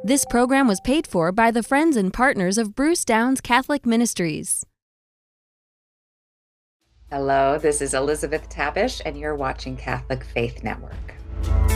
This program was paid for by the friends and partners of Bruce Downs Catholic Ministries. Hello, this is Elizabeth Tabish, and you're watching Catholic Faith Network.